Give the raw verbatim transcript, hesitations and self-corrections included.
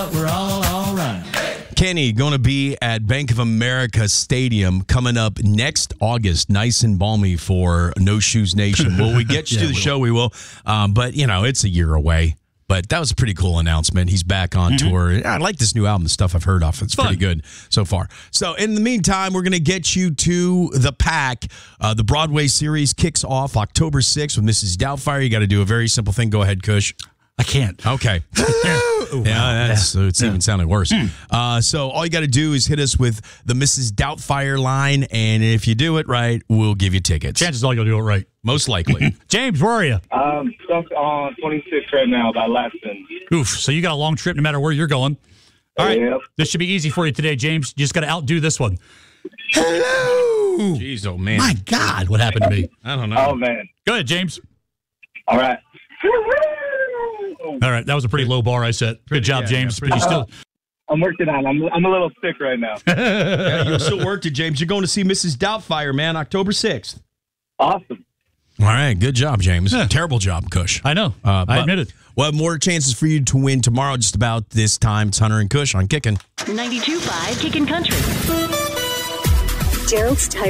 We're all all right. Kenny going to be at Bank of America Stadium coming up next August, nice and balmy for No Shoes Nation. Will we get you Yeah, to the we show? We will. Um, but, you know, it's a year away. But that was a pretty cool announcement. He's back on mm-hmm. tour. I like this new album, the stuff I've heard off. It's Fun. pretty good so far. So in the meantime, we're going to get you to The Pack. Uh, the Broadway series kicks off October sixth with Missus Doubtfire. You got to do a very simple thing. Go ahead, Kush. I can't. Okay. yeah, that's, yeah, it's yeah. even sounded worse. Mm. Uh, so all you got to do is hit us with the Missus Doubtfire line, and if you do it right, we'll give you tickets. Chances are you'll do it right. Most likely. James, where are you? Um, stuck on twenty-six right now by Laston. Oof. So you got a long trip no matter where you're going. All right. Yep. This should be easy for you today, James. You just got to outdo this one. Hello. Jeez, oh, man. My God, what happened to me? I don't know. Oh, man. Go ahead, James. All right. All right, that was a pretty low bar I set. Good job, yeah, James. yeah, but you still, I'm working on it. I'm, I'm a little sick right now. yeah, you'll still work it, James. You're going to see Missus Doubtfire, man, October sixth. Awesome. All right, good job, James. Yeah. Terrible job, Kush. I know. Uh, I admit it. We'll have more chances for you to win tomorrow just about this time. It's Hunter and Kush on Kickin'. ninety-two point five Kickin' Country. Gerald's Tire